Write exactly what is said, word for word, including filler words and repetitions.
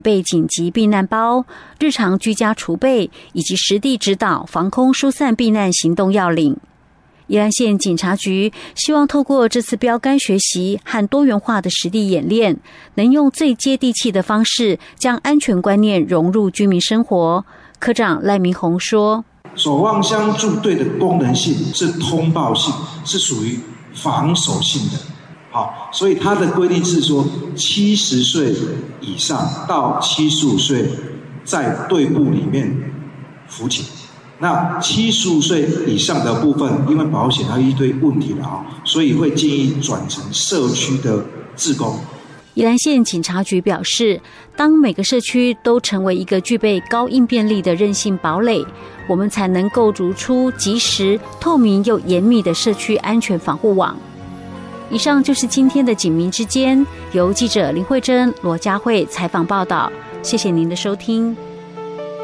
备紧急避难包、日常居家储备以及实地指导防空疏散避难行动要领。宜兰县警察局希望透过这次标杆学习和多元化的实地演练，能用最接地气的方式将安全观念融入居民生活。科长赖明宏说， 守望相助队的功能性是通报性，是属于防守性的。好，所以它的规定是说，七十岁以上到七十五岁在队部里面服勤。那七十五岁以上的部分，因为保险还有一堆问题了啊，所以会建议转成社区的志工。 宜兰县警察局表示，当每个社区都成为一个具备高应变力的韧性堡垒，我们才能构筑出及时、透明又严密的社区安全防护网。以上就是今天的警民之间，由记者林慧珍、罗佳慧采访报道。谢谢您的收听。